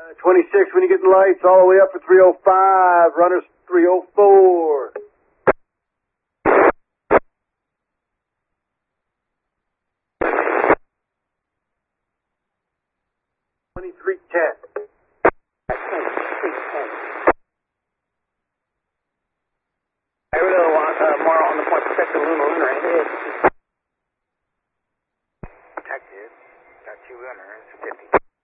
26 when you get the lights, all the way up to 305. Runners 304. 2310. I really want more on the point to check the lunar.